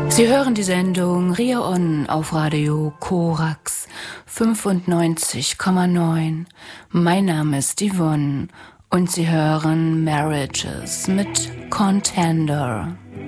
Sie hören die Sendung Ria On auf Radio Korax 95,9. Mein Name ist Yvonne und Sie hören Marriages mit Contender.